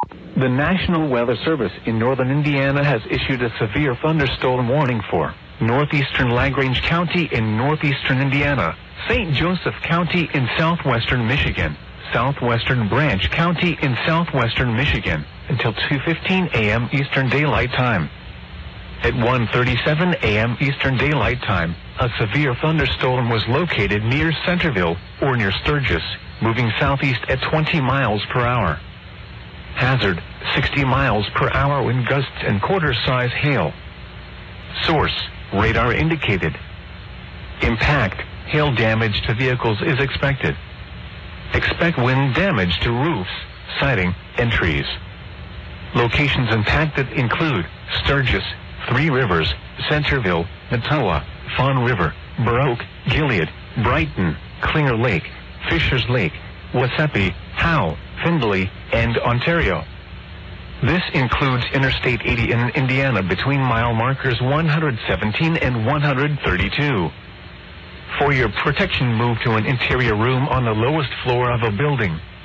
The National Weather Service in northern Indiana has issued a severe thunderstorm warning for northeastern LaGrange County in northeastern Indiana, St. Joseph County in southwestern Michigan, southwestern Branch County in southwestern Michigan until 2:15 a.m. Eastern Daylight Time. At 1:37 a.m. Eastern Daylight Time, a severe thunderstorm was located near Centerville or near Sturgis, moving southeast at 20 miles per hour. Hazard, 60 miles per hour wind gusts and quarter-size hail. Source, radar indicated. Impact, hail damage to vehicles is expected. Expect wind damage to roofs, siding, and trees. Locations impacted include Sturgis, Three Rivers, Centerville, Nattawa, Fawn River, Burr Oak, Gilead, Brighton, Klinger Lake, Fishers Lake, Wasepi, Howe, Findlay, and Ontario. This includes Interstate 80 in Indiana between mile markers 117 and 132. For your protection, move to an interior room on the lowest floor of a building.